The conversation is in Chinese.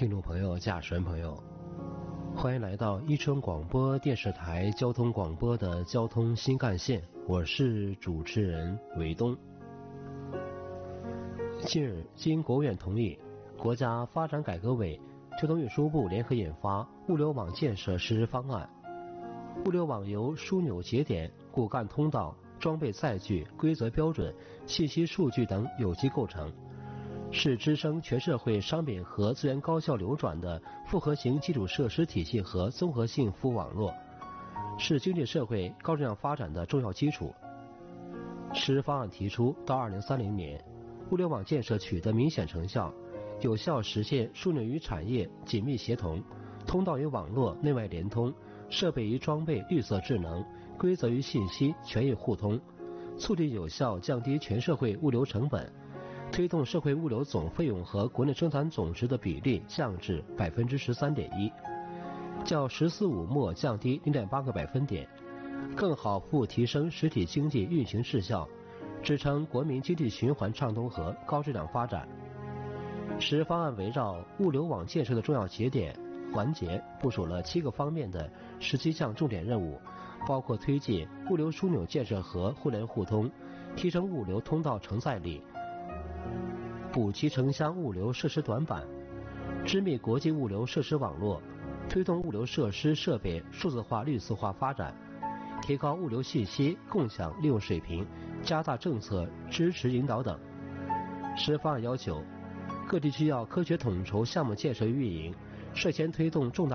听众朋友、驾驶员朋友，欢迎来到伊春广播电视台交通广播的交通新干线，我是主持人韦东。近日，经国务院同意，国家发展改革委、交通运输部联合研发物流网建设实施方案。物流网由枢纽节点、骨干通道、装备载具、规则标准、信息数据等有机构成，是支撑全社会商品和资源高效流转的复合型基础设施体系和综合性服务网络，是经济社会高质量发展的重要基础。实施方案提出，到2030年，物流网建设取得明显成效，有效实现枢纽与产业紧密协同，通道与网络内外联通，设备与装备绿色智能，规则与信息权益互通，促进有效降低全社会物流成本，推动社会物流总费用和国内生产总值的比例降至 13.1%， 较“十四五”末降低 0.8个百分点，更好服务提升实体经济运行质效，支撑国民经济循环畅通和高质量发展。实施方案围绕物流网建设的重要节点环节部署了7个方面的17项重点任务，包括推进物流枢纽建设和互联互通，提升物流通道承载力，补齐城乡物流设施短板，织密国际物流设施网络，推动物流设施设备数字化绿色化发展，提高物流信息共享利用水平，加大政策支持引导等。实施方案要求，各地区要科学统筹项目建设与运营，率先推动重大